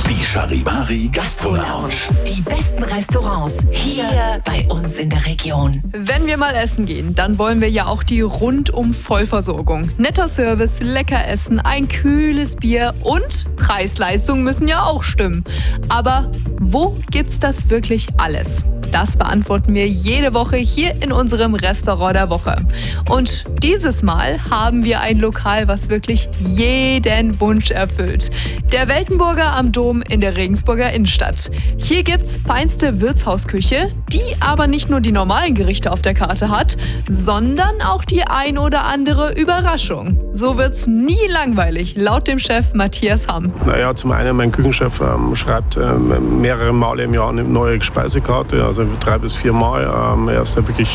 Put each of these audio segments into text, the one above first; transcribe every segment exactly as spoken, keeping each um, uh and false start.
Die Charivari Gastro-Lounge. Die besten Restaurants hier bei uns in der Region. Wenn wir mal essen gehen, dann wollen wir ja auch die rundum Vollversorgung. Netter Service, lecker Essen, ein kühles Bier und Preis-Leistung müssen ja auch stimmen. Aber wo gibt's das wirklich alles? Das beantworten wir jede Woche hier in unserem Restaurant der Woche. Und dieses Mal haben wir ein Lokal, was wirklich jeden Wunsch erfüllt. Der Weltenburger am Dom in der Regensburger Innenstadt. Hier gibt's feinste Wirtshausküche, die aber nicht nur die normalen Gerichte auf der Karte hat, sondern auch die ein oder andere Überraschung. So wird's nie langweilig, laut dem Chef Matthias Hamm. Naja, zum einen, mein Küchenchef ähm, schreibt ähm, mehrere Male im Jahr eine neue Speisekarte, also drei bis vier Mal. Ähm, er ist ja wirklich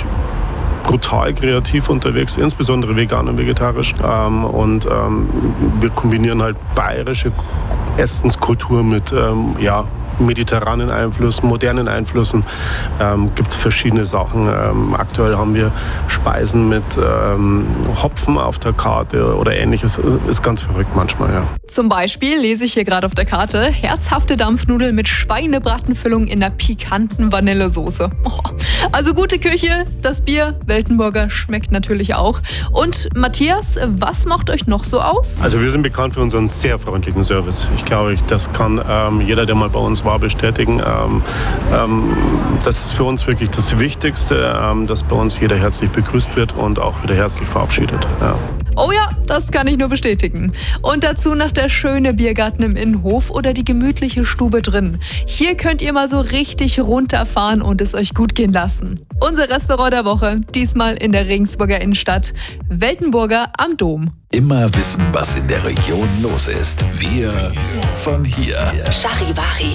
brutal kreativ unterwegs, insbesondere vegan und vegetarisch. Ähm, und ähm, wir kombinieren halt bayerische Essenskultur mit ähm, ja, mediterranen Einflüssen, modernen Einflüssen. Ähm, gibt es verschiedene Sachen. Ähm, aktuell haben wir Speisen mit ähm, Hopfen auf der Karte oder ähnliches. Ist ganz verrückt manchmal, ja. Zum Beispiel lese ich hier gerade auf der Karte herzhafte Dampfnudeln mit Schweinebratenfüllung in der pikanten Vanillesoße. Oh, also gute Küche, das Bier, Weltenburger schmeckt natürlich auch. Und Matthias, was macht euch noch so aus? Also wir sind bekannt für unseren sehr freundlichen Service. Ich glaube, das kann ähm, jeder, der mal bei uns war, bestätigen. Ähm, ähm, das ist für uns wirklich das Wichtigste, ähm, dass bei uns jeder herzlich begrüßt wird und auch wieder herzlich verabschiedet. Ja. Oh ja, das kann ich nur bestätigen. Und dazu noch der schöne Biergarten im Innenhof oder die gemütliche Stube drin. Hier könnt ihr mal so richtig runterfahren und es euch gut gehen lassen. Unser Restaurant der Woche, diesmal in der Regensburger Innenstadt. Weltenburger am Dom. Immer wissen, was in der Region los ist. Wir von hier. Charivari.